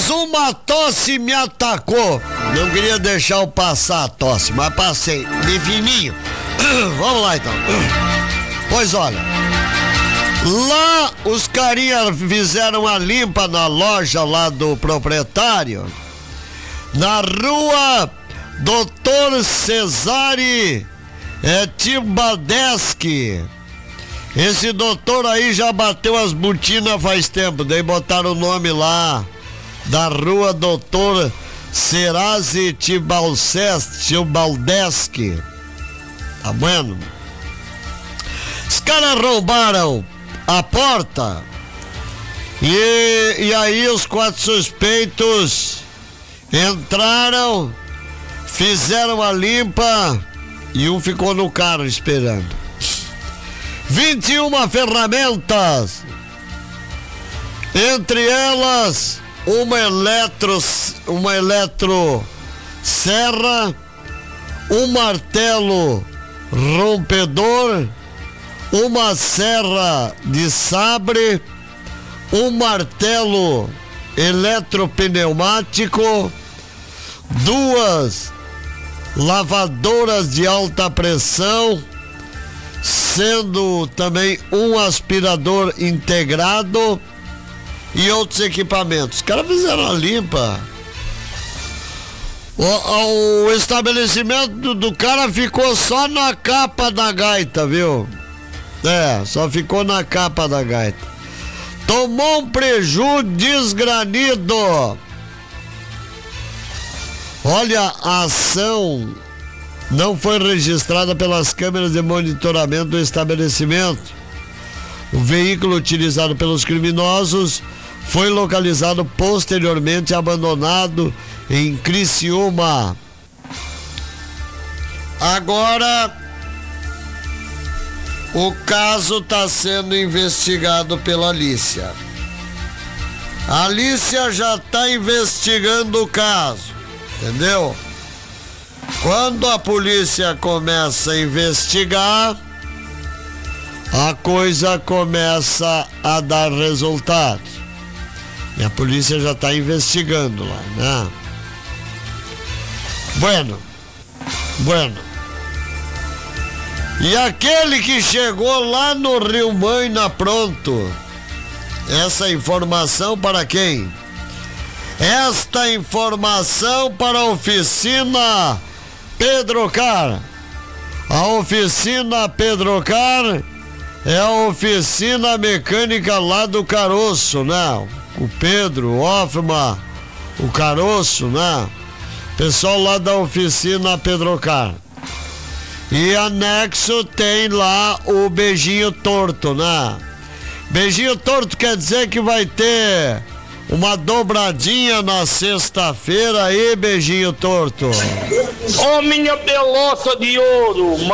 Mas uma tosse me atacou. Não queria deixar eu passar a tosse, mas passei. De fininho. Vamos lá então. Pois olha. Lá os carinhas fizeram a limpa na loja lá do proprietário. Na rua Dr. Cesare Tibadeschi. Esse doutor aí já bateu as botinas faz tempo, daí botaram o nome lá da rua Dr. Cesare Tibadeschi. Tá bueno? Os caras roubaram a porta e aí os 4 suspeitos entraram, fizeram a limpa e um ficou no carro esperando. 21 ferramentas, entre elas uma eletro serra, um martelo rompedor, uma serra de sabre, um martelo eletropneumático, 2 lavadoras de alta pressão, sendo também um aspirador integrado e outros equipamentos. Os caras fizeram a limpa. O estabelecimento do cara ficou só na capa da gaita, viu? Só ficou na capa da gaita. Tomou um prejuízo desgranido. Olha, a ação não foi registrada pelas câmeras de monitoramento do estabelecimento. O veículo utilizado pelos criminosos foi localizado posteriormente abandonado em Criciúma. Agora, o caso está sendo investigado pela Alícia. A Alícia já está investigando o caso, entendeu? Quando a polícia começa a investigar, a coisa começa a dar resultado. E a polícia já está investigando lá, né? Bueno. E aquele que chegou lá no Rio Maina pronto, essa informação para quem? Esta informação para a oficina Pedrocar. A oficina Pedrocar é a oficina mecânica lá do Caroço, né? O Pedro, o Hoffman, o Caroço, né? Pessoal lá da oficina Pedrocar. E anexo tem lá o beijinho torto, né? Beijinho torto quer dizer que vai ter uma dobradinha na sexta-feira aí, beijinho torto. Ô minha pelosa de ouro,